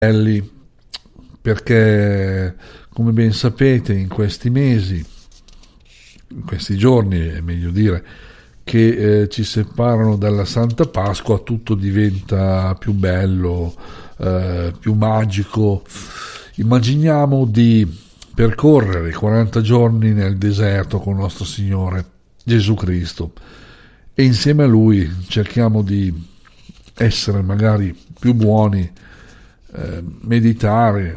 belli, perché come ben sapete in questi mesi, in questi giorni è meglio dire, che ci separano dalla Santa Pasqua, tutto diventa più bello, più magico. Immaginiamo di percorrere 40 giorni nel deserto con nostro Signore Gesù Cristo e insieme a Lui cerchiamo di essere magari più buoni, meditare,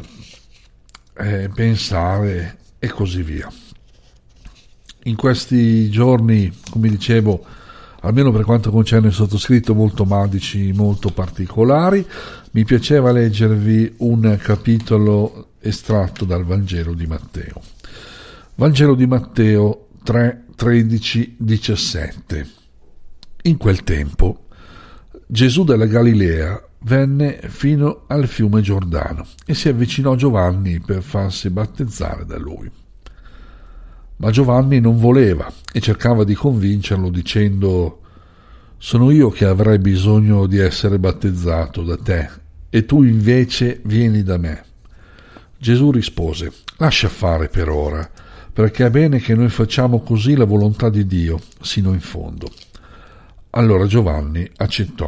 pensare e così via. In questi giorni, come dicevo, almeno per quanto concerne il sottoscritto, molto magici, molto particolari, mi piaceva leggervi un capitolo estratto dal Vangelo di Matteo. Vangelo di Matteo 3, 13, 17. In quel tempo Gesù della Galilea venne fino al fiume Giordano e si avvicinò a Giovanni per farsi battezzare da lui. Ma Giovanni non voleva e cercava di convincerlo dicendo: «Sono io che avrei bisogno di essere battezzato da te e tu invece vieni da me». Gesù rispose: «Lascia fare per ora, perché è bene che noi facciamo così la volontà di Dio sino in fondo». Allora Giovanni accettò.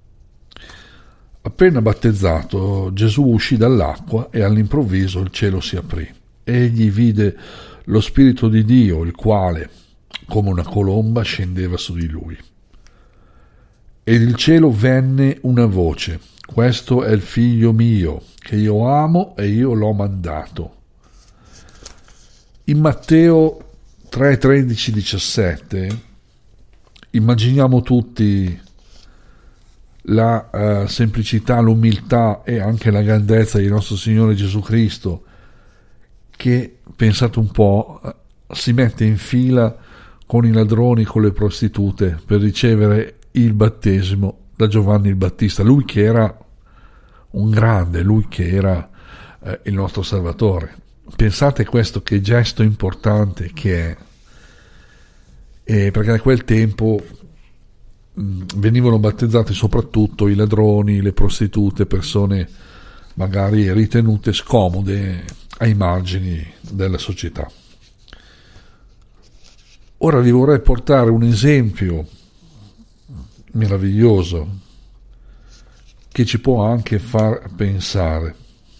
Appena battezzato, Gesù uscì dall'acqua e all'improvviso il cielo si aprì. Egli vide lo Spirito di Dio, il quale, come una colomba, scendeva su di lui. Ed il cielo venne una voce: «Questo è il figlio mio, che io amo e io l'ho mandato». In Matteo 3, 13, 17 immaginiamo tutti la semplicità, l'umiltà e anche la grandezza di nostro Signore Gesù Cristo, che, pensate un po', si mette in fila con i ladroni, con le prostitute, per ricevere il battesimo da Giovanni il Battista, lui che era un grande, lui che era il nostro Salvatore. Pensate questo, che gesto importante che è, perché a quel tempo venivano battezzati soprattutto i ladroni, le prostitute, persone magari ritenute scomode ai margini della società. Ora vi vorrei portare un esempio meraviglioso che ci può anche far pensare,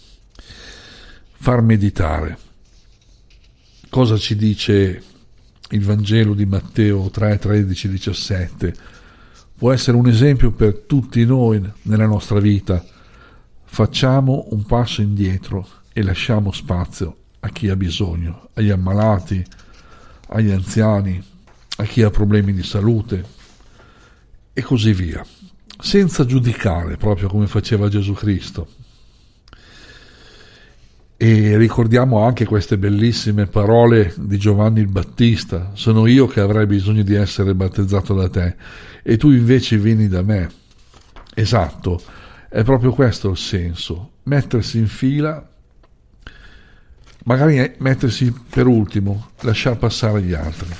far meditare. Cosa ci dice il Vangelo di Matteo 3, 13, 17? Può essere un esempio per tutti noi nella nostra vita. Facciamo un passo indietro e lasciamo spazio a chi ha bisogno, agli ammalati, agli anziani, a chi ha problemi di salute e così via, senza giudicare, proprio come faceva Gesù Cristo. E ricordiamo anche queste bellissime parole di Giovanni il Battista: «Sono io che avrei bisogno di essere battezzato da te e tu invece vieni da me». Esatto, è proprio questo il senso: mettersi in fila, magari mettersi per ultimo, lasciar passare gli altri.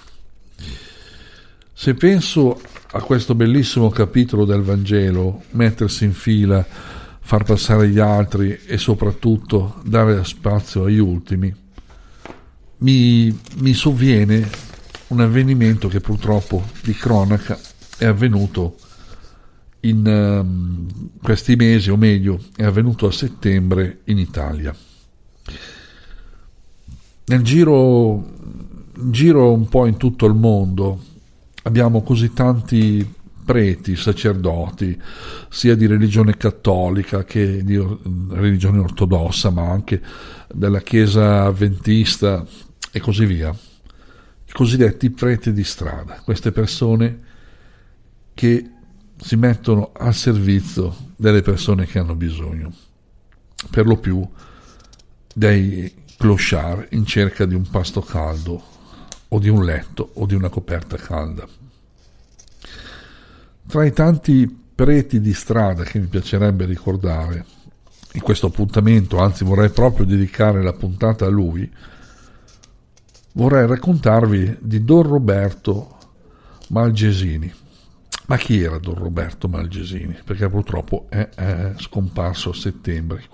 Se penso a questo bellissimo capitolo del Vangelo, mettersi in fila, far passare gli altri e soprattutto dare spazio agli ultimi, mi sovviene un avvenimento che purtroppo di cronaca è avvenuto in questi mesi, o meglio è avvenuto a settembre in Italia. Nel giro un po' in tutto il mondo abbiamo così tanti preti, sacerdoti, sia di religione cattolica che di religione ortodossa, ma anche della Chiesa avventista e così via, i cosiddetti preti di strada, queste persone che si mettono al servizio delle persone che hanno bisogno, per lo più dei clochard in cerca di un pasto caldo o di un letto o di una coperta calda. Tra i tanti preti di strada che mi piacerebbe ricordare in questo appuntamento, anzi vorrei proprio dedicare la puntata a lui, vorrei raccontarvi di Don Roberto Malgesini. Ma chi era Don Roberto Malgesini? Perché purtroppo è scomparso a settembre.